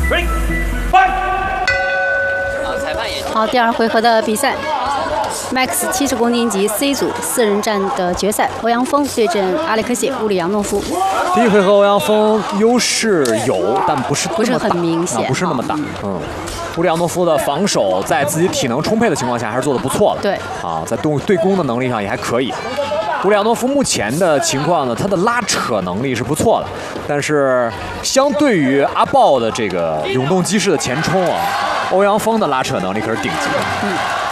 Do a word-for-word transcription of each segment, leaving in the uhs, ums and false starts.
好，第二回合的比赛 ，Max 七十公斤级 C 组四人战的决赛，欧阳锋对阵阿列克谢·乌里扬诺夫。 第一回合欧阳锋优势有，但不是不是很明显， 不是那么大。嗯，乌里扬诺夫的防守在自己体能充沛的情况下还是做得不错的。 对， 啊，在对对攻的能力上也还可以。乌里扬诺夫目前的情况呢，他的拉扯能力是不错的，但是相对于阿豹的这个永动机式的前冲啊，欧阳锋的拉扯能力可是顶级的。 嗯。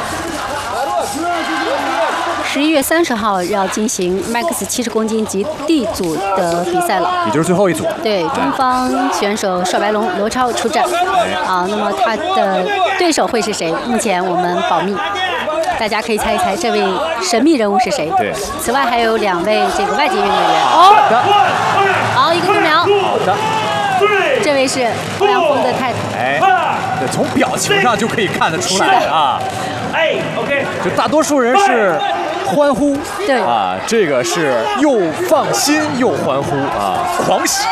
十一月三十号要进行 Max 七十公斤级 D 组的比赛了， 也就是最后一组。 对，中方选手邵白龙、罗超出战。啊，那么他的对手会是谁？目前我们保密。大家可以猜一猜这位神秘人物是谁？ 对。 此外还有两位这个外籍运动员。好的。 好，一个度秒。 好的。 这位是欧阳锋的太太。 哎，对，从表情上就可以看得出来啊。哎 ，OK。就大多数人是欢呼， 对啊，这个是又放心又欢呼啊，狂喜。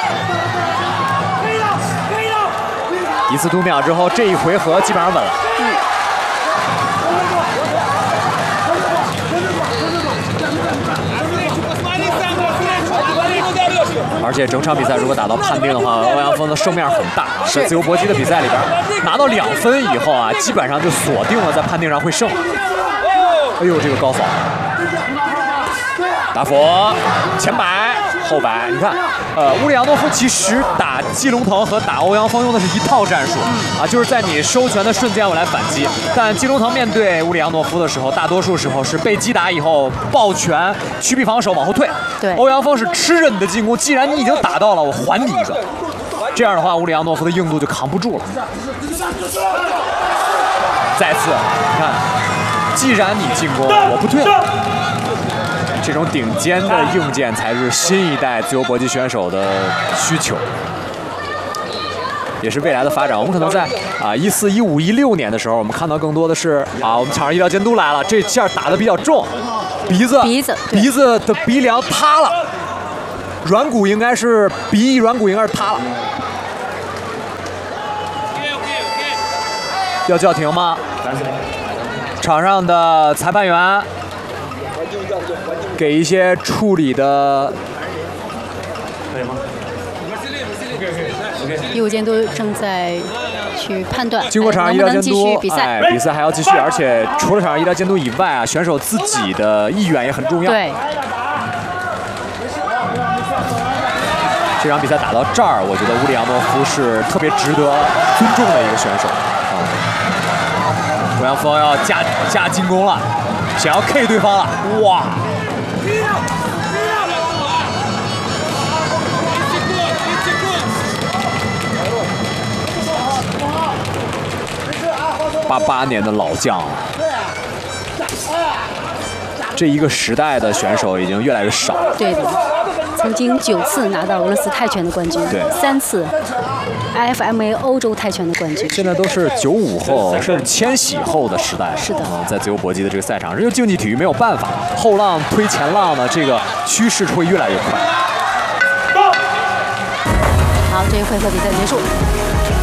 一次读秒之后，这一回合基本上稳了。嗯。而且整场比赛如果打到判定的话，欧阳锋的胜面很大。在自由搏击的比赛里边，拿到两分以后啊，基本上就锁定了在判定上会胜。哎呦，这个高扫！打佛前摆后摆，你看，呃，乌里扬诺夫其实打季龙腾和打欧阳锋用的是一套战术啊，就是在你收拳的瞬间我来反击。但季龙腾面对乌里扬诺夫的时候，大多数时候是被击打以后抱拳屈臂防守往后退。 对， 欧阳锋是吃着你的进攻，既然你已经打到了，我还你一个。这样的话，乌里扬诺夫的硬度就扛不住了。再次，你看，既然你进攻，我不退了。这种顶尖的硬件才是新一代自由搏击选手的需求，也是未来的发展。我们可能在啊一四、一五、一六年的时候，我们看到更多的是啊，我们场上医疗监督来了，这下打得比较重，鼻子鼻子鼻子的鼻梁塌了，软骨应该是鼻翼软骨应该是塌了。要叫停吗？场上的裁判员给一些处理的，可以吗？ 医务监督正在去判断， 经过场上医疗监督， 比赛， 哎，比赛还要继续，而且除了场上医疗监督以外啊，选手自己的意愿也很重要。 对。 这场比赛打到这儿，我觉得乌里扬诺夫是特别值得尊重的一个选手啊。欧阳锋要加加进攻了，想要 K 对方了，哇！八八年的老将，这一个时代的选手已经越来越少。 对的，曾经九次拿到俄罗斯泰拳的冠军， 对， 三次 I F M A 欧洲泰拳的冠军。 现在都是九五后甚至千禧后的时代。 是的， 啊，在自由搏击的这个赛场上，这就竞技体育没有办法，后浪推前浪的这个趋势会越来越快。 好，这一回合比赛结束。